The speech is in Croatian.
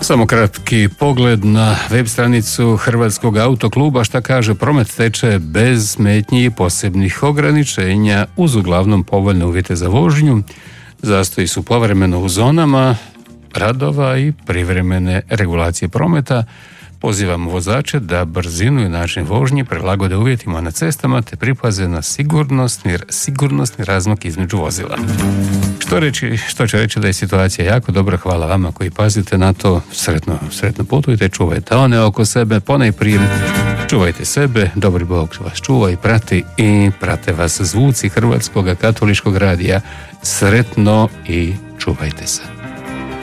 Samo kratki pogled na web stranicu Hrvatskog autokluba. Šta kaže? Promet teče bez smetnji i posebnih ograničenja uz uglavnom povoljne uvjete za vožnju. Zastoji su povremeno u zonama radova i privremene regulacije prometa. Pozivamo vozače da brzinu i način vožnje prilagode uvjetima na cestama te pripaze na sigurnosni razmak između vozila. Što će reći da je situacija jako dobra. Hvala vama koji pazite na to. Sretno putujte, čuvajte one oko sebe, ponajprije čuvajte sebe, dobri Bog vas čuva i prate vas zvuci Hrvatskog katoličkog radija. Sretno i čuvajte se.